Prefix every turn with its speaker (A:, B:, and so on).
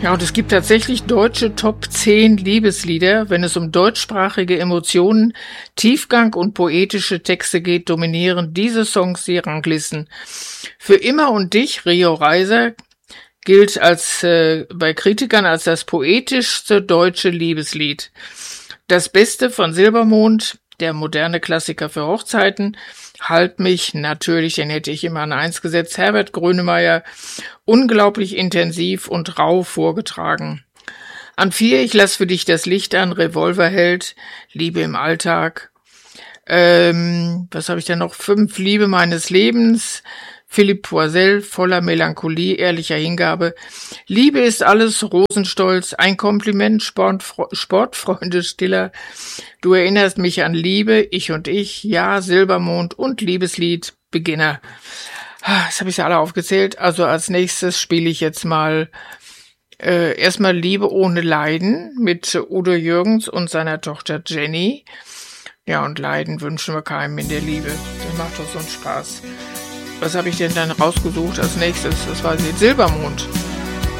A: Ja, und es gibt tatsächlich deutsche Top 10 Liebeslieder. Wenn es um deutschsprachige Emotionen, Tiefgang und poetische Texte geht, dominieren diese Songs die Ranglisten. Für immer und dich, Rio Reiser, gilt bei Kritikern als das poetischste deutsche Liebeslied. Das Beste von Silbermond, der moderne Klassiker für Hochzeiten, Halt mich, natürlich, den hätte ich immer an 1 gesetzt, Herbert Grönemeyer, unglaublich intensiv und rau vorgetragen. An 4, ich lass für dich das Licht an, Revolverheld, Liebe im Alltag. Was habe ich denn noch? 5, Liebe meines Lebens, Philippe Poisel, voller Melancholie, ehrlicher Hingabe. Liebe ist alles, Rosenstolz, ein Kompliment, Sportfreunde Stiller. Du erinnerst mich an Liebe, ich und ich, ja, Silbermond und Liebeslied, Beginner. Das habe ich ja alle aufgezählt. Also als nächstes spiele ich jetzt mal erstmal Liebe ohne Leiden mit Udo Jürgens und seiner Tochter Jenny. Ja, und Leiden wünschen wir keinem in der Liebe. Das macht doch so einen Spaß. Was habe ich denn dann rausgesucht als nächstes? Das war Silbermond.